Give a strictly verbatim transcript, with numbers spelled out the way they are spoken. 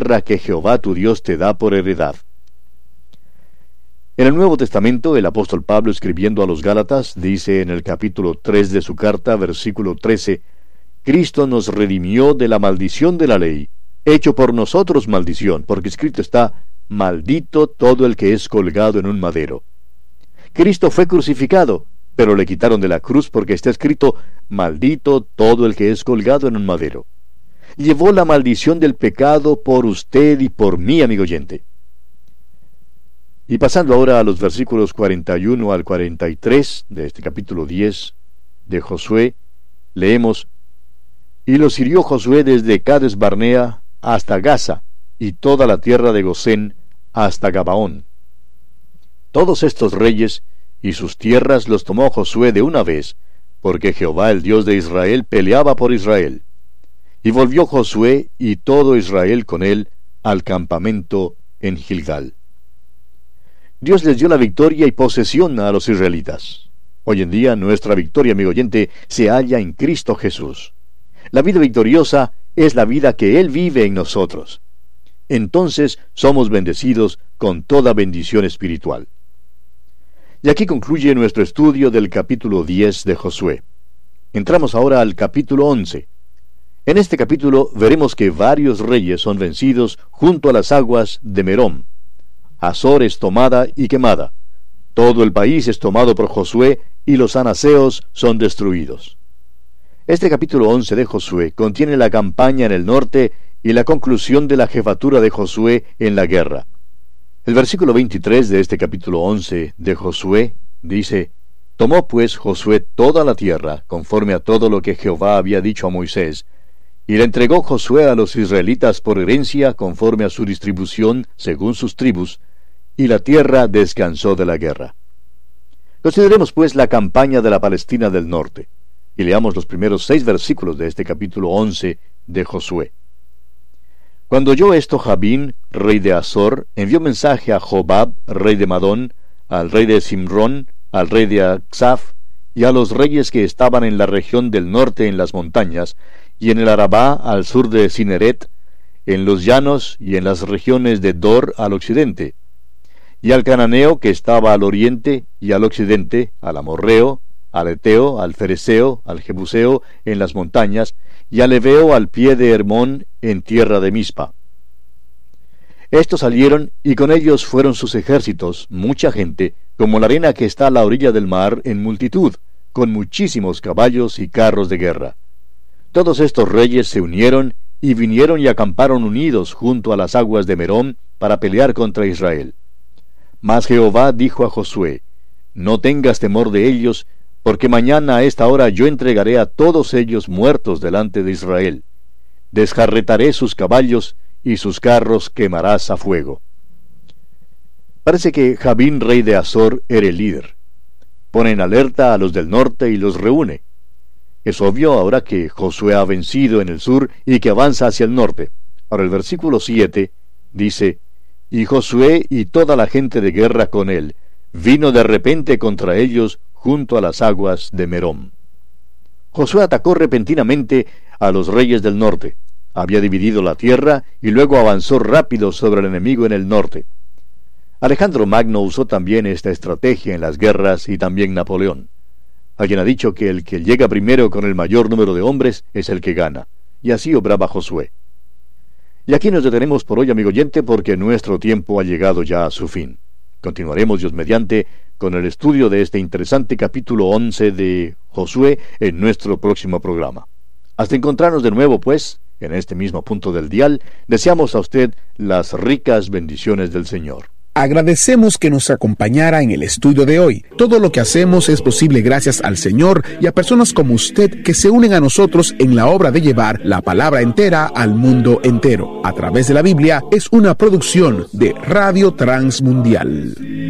tierra que Jehová tu Dios te da por heredad. En el Nuevo Testamento, el apóstol Pablo, escribiendo a los Gálatas, dice en el capítulo tres de su carta, versículo trece, Cristo nos redimió de la maldición de la ley, hecho por nosotros maldición, porque escrito está, maldito todo el que es colgado en un madero. Cristo fue crucificado, pero le quitaron de la cruz porque está escrito, maldito todo el que es colgado en un madero. Llevó la maldición del pecado por usted y por mí, amigo oyente. Y pasando ahora a los versículos cuarenta y uno al cuarenta y tres de este capítulo diez de Josué, leemos, Y los hirió Josué desde Cades Barnea hasta Gaza, y toda la tierra de Gosén hasta Gabaón. Todos estos reyes y sus tierras los tomó Josué de una vez, porque Jehová el Dios de Israel peleaba por Israel. Y volvió Josué y todo Israel con él al campamento en Gilgal. Dios les dio la victoria y posesión a los israelitas. Hoy en día nuestra victoria, amigo oyente, se halla en Cristo Jesús. La vida victoriosa es la vida que Él vive en nosotros. Entonces somos bendecidos con toda bendición espiritual. Y aquí concluye nuestro estudio del capítulo diez de Josué. Entramos ahora al capítulo once. En este capítulo veremos que varios reyes son vencidos junto a las aguas de Merom. Azor es tomada y quemada. Todo el país es tomado por Josué y los anaseos son destruidos. Este capítulo once de Josué contiene la campaña en el norte y la conclusión de la jefatura de Josué en la guerra. El versículo veintitrés de este capítulo once de Josué dice, Tomó pues Josué toda la tierra, conforme a todo lo que Jehová había dicho a Moisés, y la entregó Josué a los israelitas por herencia, conforme a su distribución, según sus tribus, y la tierra descansó de la guerra. Consideremos pues la campaña de la Palestina del norte, y leamos los primeros seis versículos de este capítulo once de Josué. Cuando oyó esto Jabín, rey de Azor, envió mensaje a Jobab, rey de Madón, al rey de Simrón, al rey de Aksaf, y a los reyes que estaban en la región del norte en las montañas, y en el Arabá al sur de Cineret, en los llanos y en las regiones de Dor al occidente, y al cananeo que estaba al oriente y al occidente, al amorreo, al eteo, al fereceo, al jebuseo en las montañas, y al heveo al pie de Hermón en tierra de Mispa. Estos salieron, y con ellos fueron sus ejércitos, mucha gente, como la arena que está a la orilla del mar en multitud, con muchísimos caballos y carros de guerra. Todos estos reyes se unieron, y vinieron y acamparon unidos junto a las aguas de Merón, para pelear contra Israel. Mas Jehová dijo a Josué, No tengas temor de ellos, porque mañana a esta hora yo entregaré a todos ellos muertos delante de Israel. Desjarretaré sus caballos, y sus carros quemarás a fuego. Parece que Jabín, rey de Azor, era el líder. Pone en alerta a los del norte y los reúne. Es obvio ahora que Josué ha vencido en el sur y que avanza hacia el norte. Ahora el versículo siete dice, Y Josué y toda la gente de guerra con él vino de repente contra ellos junto a las aguas de Merón. Josué atacó repentinamente a los reyes del norte. Había dividido la tierra y luego avanzó rápido sobre el enemigo en el norte. Alejandro Magno usó también esta estrategia en las guerras y también Napoleón. Alguien ha dicho que el que llega primero con el mayor número de hombres es el que gana, y así obraba Josué. Y aquí nos detenemos por hoy, amigo oyente, porque nuestro tiempo ha llegado ya a su fin. Continuaremos, Dios mediante, con el estudio de este interesante capítulo once de Josué en nuestro próximo programa. Hasta encontrarnos de nuevo, pues, en este mismo punto del dial, deseamos a usted las ricas bendiciones del Señor. Agradecemos que nos acompañara en el estudio de hoy. Todo lo que hacemos es posible gracias al Señor y a personas como usted que se unen a nosotros en la obra de llevar la palabra entera al mundo entero. A través de la Biblia es una producción de Radio Transmundial.